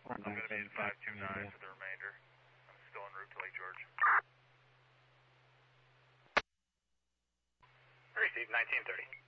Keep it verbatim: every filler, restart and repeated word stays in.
I'm going to be at five two nine for the remainder. I'm still en route to Lake George. Receive nineteen thirty.